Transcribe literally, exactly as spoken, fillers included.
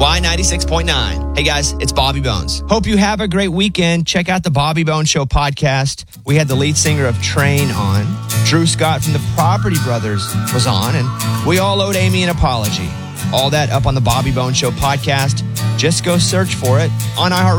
Y ninety-six point nine. Hey guys, it's Bobby Bones. Hope you have a great weekend. Check out the Bobby Bones Show podcast. We had the lead singer of Train on. Drew Scott from the Property Brothers was on, and we all owed Amy an apology. All that up on the Bobby Bones Show podcast. Just go search for it on iHeartRadio.